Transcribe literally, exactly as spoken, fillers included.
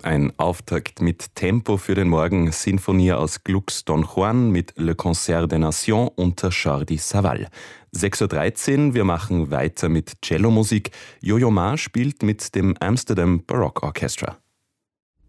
Ein Auftakt mit Tempo für den Morgen. Sinfonie aus Glucks Don Juan mit Le Concert des Nations unter Jordi Savall. sechs Uhr dreizehn, wir machen weiter mit Cellomusik. Yo-Yo Ma spielt mit dem Amsterdam Baroque Orchestra.